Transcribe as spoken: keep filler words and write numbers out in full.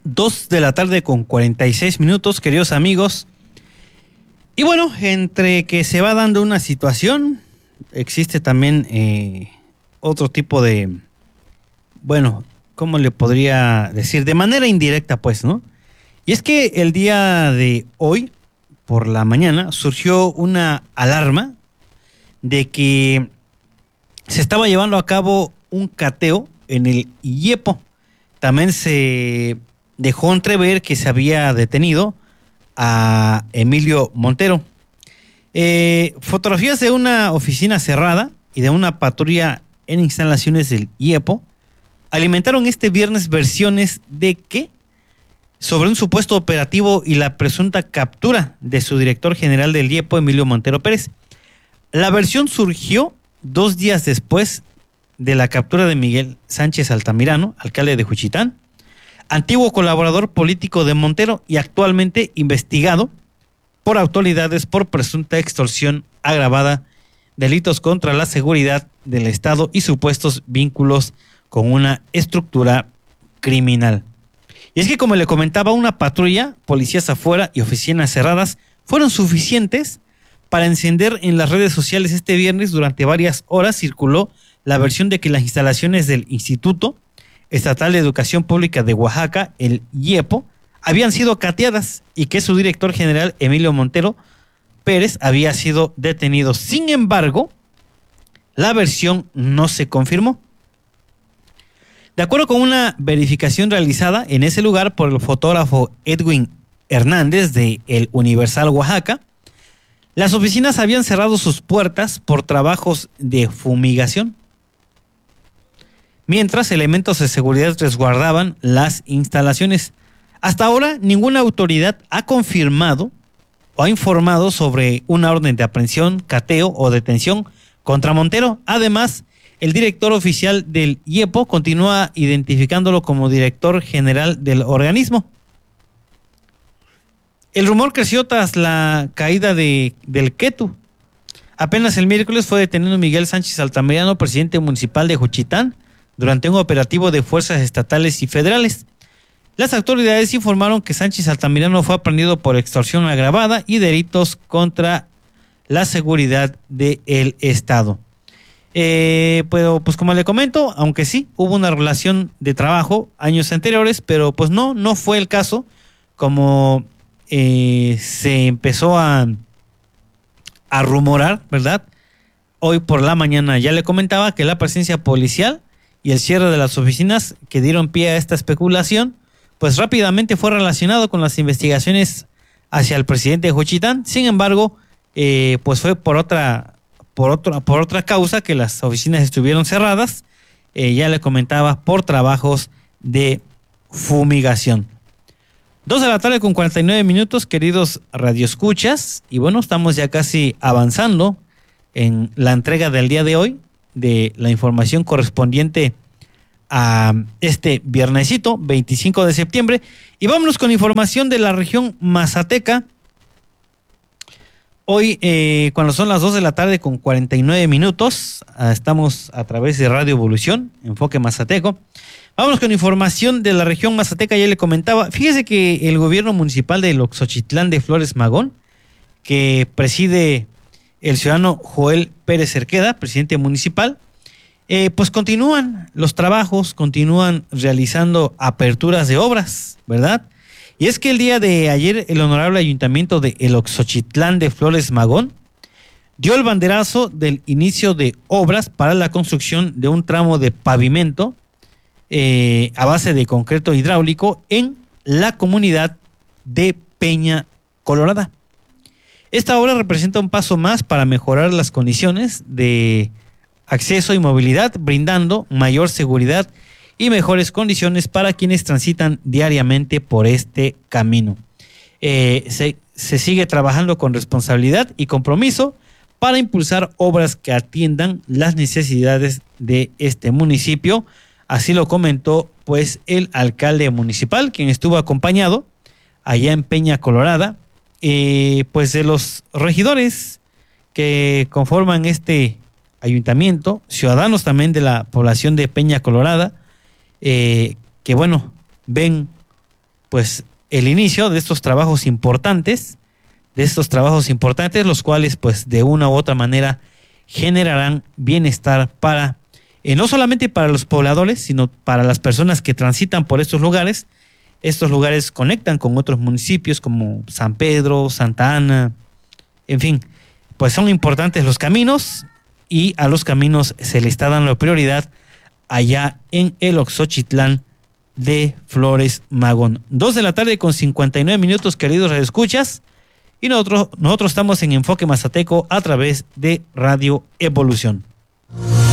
Dos de la tarde con cuarenta y seis minutos, queridos amigos. Y bueno, entre que se va dando una situación, existe también eh, otro tipo de, bueno, ¿cómo le podría decir? De manera indirecta, pues, ¿no? Y es que el día de hoy, por la mañana, surgió una alarma de que se estaba llevando a cabo un cateo en el IEPO. También se dejó entrever que se había detenido a Emilio Montero. Eh, fotografías de una oficina cerrada y de una patrulla en instalaciones del IEPO alimentaron este viernes versiones de que sobre un supuesto operativo y la presunta captura de su director general del IEPO, Emilio Montero Pérez. La versión surgió dos días después de la captura de Miguel Sánchez Altamirano, alcalde de Juchitán, antiguo colaborador político de Montero y actualmente investigado por autoridades por presunta extorsión agravada, delitos contra la seguridad del Estado y supuestos vínculos con una estructura criminal. Y es que, como le comentaba, una patrulla, policías afuera y oficinas cerradas fueron suficientes para encender en las redes sociales este viernes. Durante varias horas circuló la versión de que las instalaciones del Instituto Estatal de Educación Pública de Oaxaca, el IEPO, habían sido cateadas y que su director general, Emilio Montero Pérez, había sido detenido. Sin embargo, la versión no se confirmó. De acuerdo con una verificación realizada en ese lugar por el fotógrafo Edwin Hernández de El Universal Oaxaca, las oficinas habían cerrado sus puertas por trabajos de fumigación, mientras elementos de seguridad resguardaban las instalaciones. Hasta ahora, ninguna autoridad ha confirmado o ha informado sobre una orden de aprehensión, cateo o detención contra Montero. Además, el director oficial del IEPO continúa identificándolo como director general del organismo. El rumor creció tras la caída de, del Quetu. Apenas el miércoles fue detenido Miguel Sánchez Altamirano, presidente municipal de Juchitán, durante un operativo de fuerzas estatales y federales. Las autoridades informaron que Sánchez Altamirano fue aprehendido por extorsión agravada y delitos contra la seguridad del Estado. Eh, pero pues como le comento, aunque sí hubo una relación de trabajo años anteriores, pero pues no, no fue el caso como eh, se empezó a, a rumorar, ¿verdad? Hoy por la mañana ya le comentaba que la presencia policial y el cierre de las oficinas que dieron pie a esta especulación, pues rápidamente fue relacionado con las investigaciones hacia el presidente de Juchitán. Sin embargo, eh, pues fue por otra, por otra, por otra causa que las oficinas estuvieron cerradas. Eh, ya le comentaba, por trabajos de fumigación. Dos de la tarde con cuarenta y nueve minutos, queridos radioescuchas. Y bueno, estamos ya casi avanzando en la entrega del día de hoy de la información correspondiente a este viernesito, veinticinco de septiembre. Y vámonos con información de la región mazateca. Hoy, eh, cuando son las dos de la tarde con cuarenta y nueve minutos, uh, estamos a través de Radio Evolución, Enfoque Mazateco. Vámonos con información de la región mazateca, ya le comentaba. Fíjese que el gobierno municipal de Oxochitlán de Flores Magón, que preside el ciudadano Joel Pérez Cerqueda, presidente municipal, eh, pues continúan los trabajos, continúan realizando aperturas de obras, ¿verdad? Y es que el día de ayer el honorable ayuntamiento de El Oxochitlán de Flores Magón dio el banderazo del inicio de obras para la construcción de un tramo de pavimento eh, a base de concreto hidráulico en la comunidad de Peña Colorada. Esta obra representa un paso más para mejorar las condiciones de acceso y movilidad, brindando mayor seguridad y mejores condiciones para quienes transitan diariamente por este camino. Eh, se, se sigue trabajando con responsabilidad y compromiso para impulsar obras que atiendan las necesidades de este municipio. Así lo comentó pues el alcalde municipal, quien estuvo acompañado allá en Peña Colorada, eh, pues de los regidores que conforman este ayuntamiento, ciudadanos también de la población de Peña Colorada, eh, que bueno, ven pues el inicio de estos trabajos importantes, de estos trabajos importantes, los cuales pues de una u otra manera generarán bienestar para, eh, no solamente para los pobladores, sino para las personas que transitan por estos lugares. Estos lugares conectan con otros municipios como San Pedro, Santa Ana, en fin, pues son importantes los caminos y a los caminos se le está dando prioridad allá en el Oxochitlán de Flores Magón. Dos de la tarde con cincuenta y nueve minutos, queridos radioescuchas, y nosotros, nosotros estamos en Enfoque Mazateco a través de Radio Evolución.